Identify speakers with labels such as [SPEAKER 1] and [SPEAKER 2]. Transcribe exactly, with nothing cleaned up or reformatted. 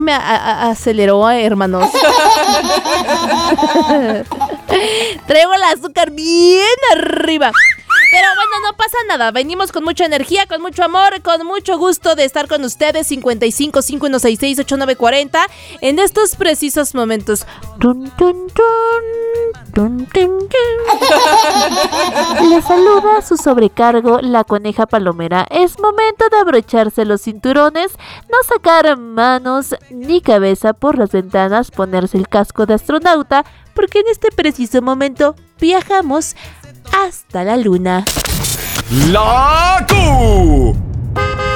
[SPEAKER 1] Me a- a- aceleró, hermanos. Traigo el azúcar bien arriba. Pero bueno, no pasa nada. Venimos con mucha energía, con mucho amor, con mucho gusto de estar con ustedes. cincuenta y cinco, cinco uno seis seis, ocho nueve cuatro cero en estos precisos momentos. Tun, tun, tun, tun, tun, tun. Le saluda su sobrecargo, la coneja palomera. Es momento de abrocharse los cinturones, no sacar manos ni cabeza por las ventanas, ponerse el casco de astronauta, porque en este preciso momento viajamos hasta la luna.
[SPEAKER 2] La Q.